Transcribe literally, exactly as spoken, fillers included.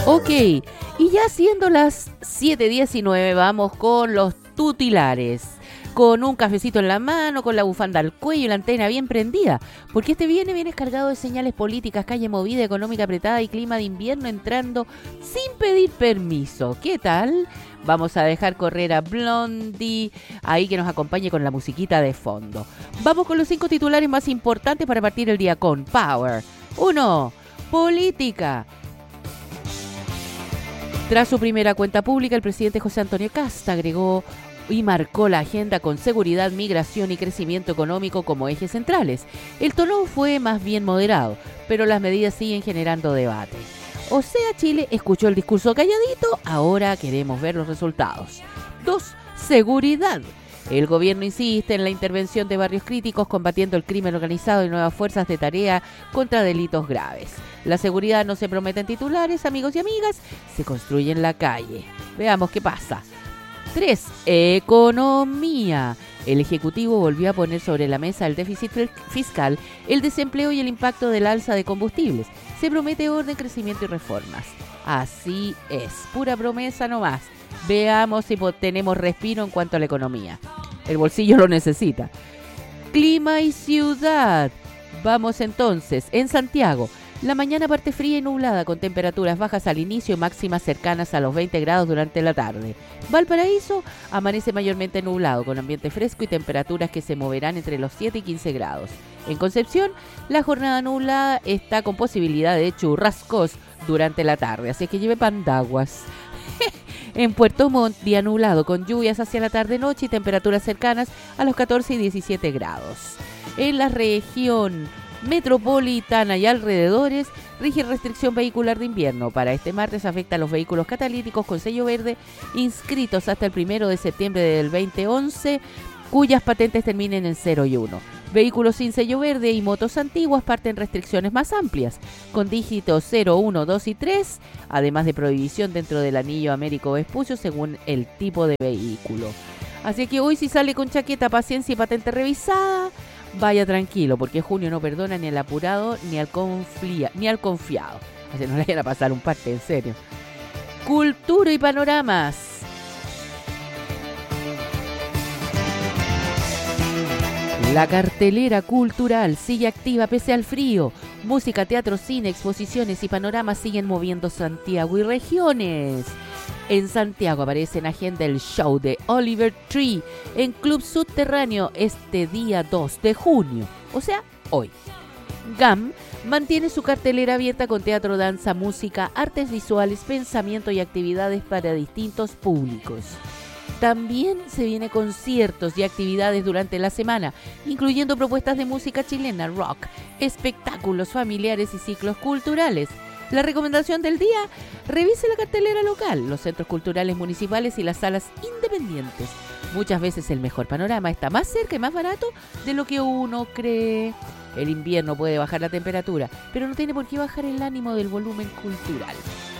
Ok, y ya siendo las siete diecinueve, vamos con los tutilares. Con un cafecito en la mano, con la bufanda al cuello y la antena bien prendida. Porque este viene bien cargado de señales políticas, calle movida, económica apretada y clima de invierno entrando sin pedir permiso. ¿Qué tal? Vamos a dejar correr a Blondie, ahí que nos acompañe con la musiquita de fondo. Vamos con los cinco titulares más importantes para partir el día con Power. Uno, política. Tras su primera cuenta pública, el presidente José Antonio Kast agregó y marcó la agenda con seguridad, migración y crecimiento económico como ejes centrales. El tono fue más bien moderado, pero las medidas siguen generando debate. O sea, Chile escuchó el discurso calladito, ahora queremos ver los resultados. Dos, seguridad. El gobierno insiste en la intervención de barrios críticos combatiendo el crimen organizado y nuevas fuerzas de tarea contra delitos graves. La seguridad no se promete en titulares, amigos y amigas, se construye en la calle. Veamos qué pasa. tres. Economía. El Ejecutivo volvió a poner sobre la mesa el déficit fiscal, el desempleo y el impacto del alza de combustibles. Se promete orden, crecimiento y reformas. Así es, pura promesa nomás. Veamos si tenemos respiro en cuanto a la economía. El bolsillo lo necesita. Clima y ciudad. Vamos entonces, en Santiago. La mañana parte fría y nublada con temperaturas bajas al inicio y máximas cercanas a los veinte grados durante la tarde. Valparaíso amanece mayormente nublado con ambiente fresco y temperaturas que se moverán entre los siete y quince grados. En Concepción, la jornada nublada está con posibilidad de churrascos durante la tarde, así que lleve pandaguas. En Puerto Montt, día nublado con lluvias hacia la tarde-noche y temperaturas cercanas a los catorce y diecisiete grados. En la región metropolitana y alrededores, rige restricción vehicular de invierno. Para este martes afecta a los vehículos catalíticos con sello verde inscritos hasta el primero de septiembre del veinte once, cuyas patentes terminen en cero y uno. Vehículos sin sello verde y motos antiguas parten restricciones más amplias, con dígitos cero, uno, dos y tres, además de prohibición dentro del anillo Américo Vespucio según el tipo de vehículo. Así que hoy si sale con chaqueta, paciencia y patente revisada, vaya tranquilo, porque junio no perdona ni al apurado ni al, conflia, ni al confiado. Así no le vayan a pasar un parte, en serio. Cultura y panoramas. La cartelera cultural sigue activa pese al frío. Música, teatro, cine, exposiciones y panoramas siguen moviendo Santiago y regiones. En Santiago aparece en agenda el show de Oliver Tree en Club Subterráneo este día dos de junio, o sea, hoy. G A M mantiene su cartelera abierta con teatro, danza, música, artes visuales, pensamiento y actividades para distintos públicos. También se vienen conciertos y actividades durante la semana, incluyendo propuestas de música chilena, rock, espectáculos familiares y ciclos culturales. La recomendación del día, revise la cartelera local, los centros culturales municipales y las salas independientes. Muchas veces el mejor panorama está más cerca y más barato de lo que uno cree. El invierno puede bajar la temperatura, pero no tiene por qué bajar el ánimo del volumen cultural.